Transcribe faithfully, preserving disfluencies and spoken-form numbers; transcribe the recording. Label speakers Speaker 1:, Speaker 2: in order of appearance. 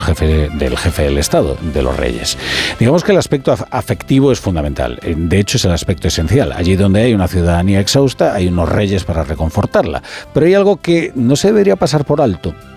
Speaker 1: jefe del jefe del Estado, de los reyes. Digamos que el aspecto afectivo es fundamental. De hecho, es el aspecto esencial. Allí donde hay una ciudadanía exhausta, hay unos reyes para reconfortarla. Pero hay algo que no se debería pasar por alto,